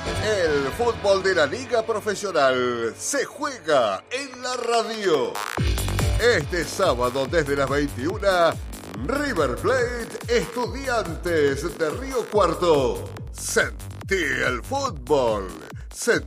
El fútbol de la Liga Profesional se juega en la radio. Este sábado desde las 21, River Plate, Estudiantes de Río Cuarto. Sentí el fútbol.